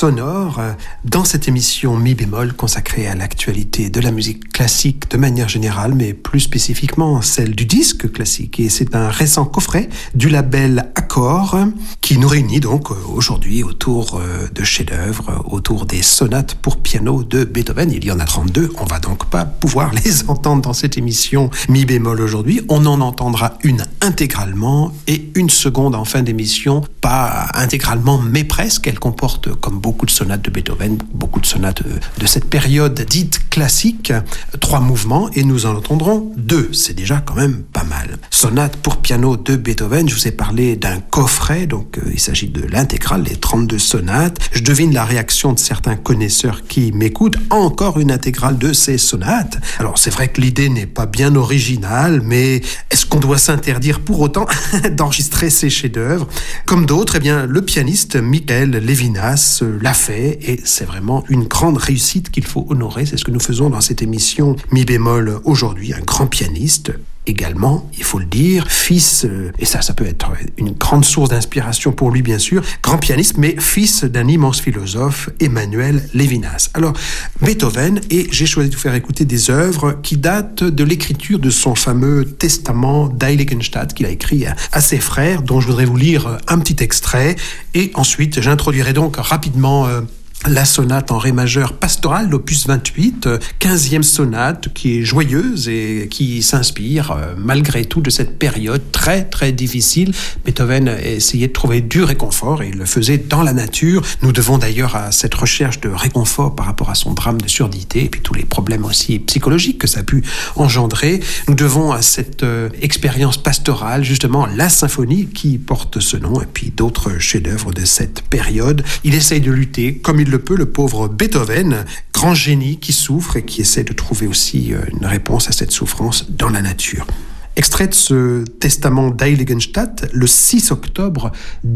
sonore dans cette émission Mi bémol consacrée à l'actualité de la musique classique de manière générale, mais plus spécifiquement celle du disque classique. Et c'est un récent coffret du label Accor qui nous réunit donc aujourd'hui autour de chefs-d'œuvre, autour des sonates pour piano de Beethoven. Il y en a 32, on va donc pas pouvoir les entendre dans cette émission Mi bémol aujourd'hui. On en entendra une intégralement et une seconde en fin d'émission, pas intégralement mais presque. Elle comporte, comme beaucoup de sonates de Beethoven, beaucoup de sonates de cette période dite classique, 3 mouvements et nous en entendrons 2. C'est déjà quand même pas mal. Sonate pour piano de Beethoven, je vous ai parlé d'un coffret, donc il s'agit de l'intégrale, les 32 sonates. Je devine la réaction de certains connaisseurs qui m'écoutent. Encore une intégrale de ces sonates. Alors c'est vrai que l'idée n'est pas bien originale, mais est-ce qu'on doit s'interdire pour autant d'enregistrer ces chefs-d'œuvre? Comme d'autres, eh bien, le pianiste Michael Levinas l'a fait et c'est vraiment une grande réussite qu'il faut honorer. C'est ce que nous faisons dans cette émission Mi bémol aujourd'hui. Un grand pianiste, également, il faut le dire, fils, et ça peut être une grande source d'inspiration pour lui bien sûr, grand pianiste, mais fils d'un immense philosophe, Emmanuel Levinas. Alors, Beethoven, et j'ai choisi de vous faire écouter des œuvres qui datent de l'écriture de son fameux testament d'Heiligenstadt qu'il a écrit à ses frères, dont je voudrais vous lire un petit extrait, et ensuite j'introduirai donc rapidement la sonate en ré majeur pastorale, l'opus 28, 15e sonate qui est joyeuse et qui s'inspire malgré tout de cette période très très difficile. Beethoven essayait de trouver du réconfort et il le faisait dans la nature. Nous devons d'ailleurs à cette recherche de réconfort par rapport à son drame de surdité et puis tous les problèmes aussi psychologiques que ça a pu engendrer. Nous devons à cette expérience pastorale justement la symphonie qui porte ce nom et puis d'autres chefs-d'œuvre de cette période. Il essaye de lutter comme il le peut, le pauvre Beethoven, grand génie qui souffre et qui essaie de trouver aussi une réponse à cette souffrance dans la nature. Extrait de ce testament d'Heiligenstadt, le 6 octobre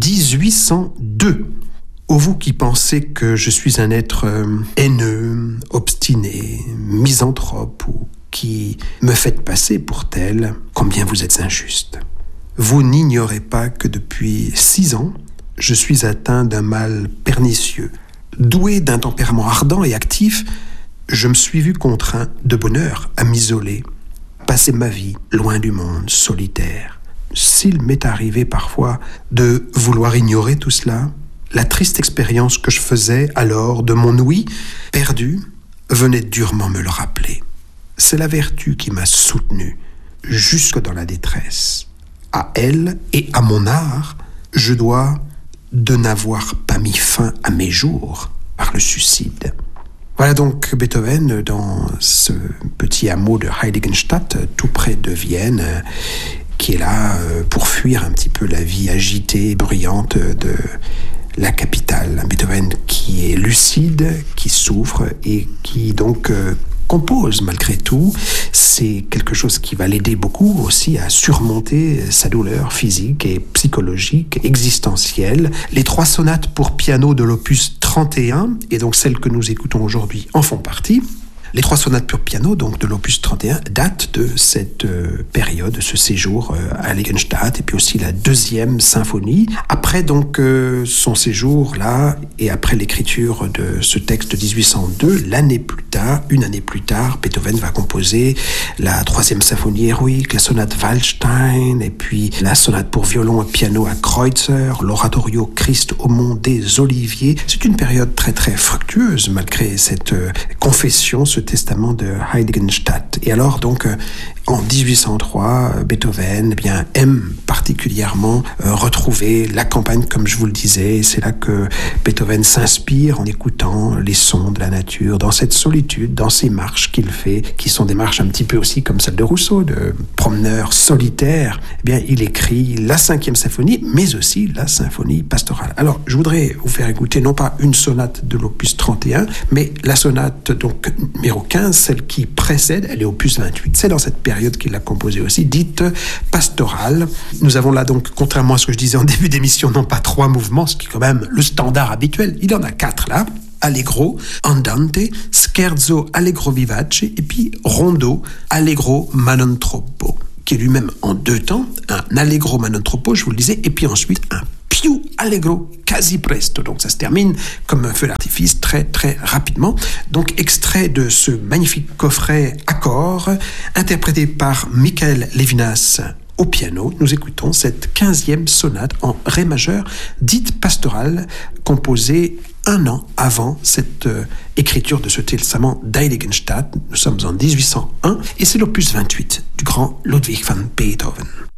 1802. Ô vous qui pensez que je suis un être haineux, obstiné, misanthrope ou qui me faites passer pour tel, combien vous êtes injuste. Vous n'ignorez pas que depuis 6 ans, je suis atteint d'un mal pernicieux. Doué d'un tempérament ardent et actif, je me suis vu contraint de bonne heure à m'isoler, passer ma vie loin du monde, solitaire. S'il m'est arrivé parfois de vouloir ignorer tout cela, la triste expérience que je faisais alors de mon ouïe perdu venait durement me le rappeler. C'est la vertu qui m'a soutenu jusque dans la détresse. À elle et à mon art, je dois de n'avoir pas mis fin à mes jours par le suicide. Voilà donc Beethoven dans ce petit hameau de Heiligenstadt, tout près de Vienne, qui est là pour fuir un petit peu la vie agitée, bruyante de la capitale. Un Beethoven qui est lucide, qui souffre et qui donc compose malgré tout. C'est quelque chose qui va l'aider beaucoup aussi à surmonter sa douleur physique et psychologique, existentielle. Les 3 sonates pour piano de l'opus 31, et donc celles que nous écoutons aujourd'hui en font partie. Les 3 sonates pour piano, donc de l'opus 31, datent de cette période, de ce séjour à Heiligenstadt, et puis aussi la 2e symphonie. Après donc son séjour là, et après l'écriture de ce texte de 1802, une année plus tard, Beethoven va composer la 3e symphonie héroïque, la sonate Waldstein, et puis la sonate pour violon et piano à Kreutzer, l'oratorio Christ au mont des Oliviers. C'est une période très très fructueuse, malgré cette confession, ce testament de Heiligenstadt. Et alors donc en 1803, Beethoven aime particulièrement retrouver la campagne, comme je vous le disais. C'est là que Beethoven s'inspire en écoutant les sons de la nature, dans cette solitude, dans ces marches qu'il fait, qui sont des marches un petit peu aussi comme celle de Rousseau, de promeneur solitaire. Il écrit la 5e symphonie, mais aussi la symphonie pastorale. Alors, je voudrais vous faire écouter non pas une sonate de l'opus 31, mais la sonate donc numéro 15, celle qui précède, elle est opus 28. C'est dans cette période qu'il a composée aussi, dite pastorale. Nous avons là donc, contrairement à ce que je disais en début d'émission, non pas 3 mouvements, ce qui est quand même le standard habituel, il y en a 4 là. Allegro, Andante, Scherzo, Allegro vivace, et puis Rondo, Allegro ma non troppo, qui est lui-même en 2 temps, un Allegro ma non troppo, je vous le disais, et puis ensuite un più allegro quasi presto. Donc ça se termine comme un feu d'artifice très très rapidement. Donc extrait de ce magnifique coffret Accord, interprété par Michael Levinas au piano. Nous écoutons cette 15e sonate en ré majeur, dite pastorale, composée un an avant cette écriture de ce testament d'Heiligenstadt. Nous sommes en 1801 et c'est l'opus 28 du grand Ludwig van Beethoven.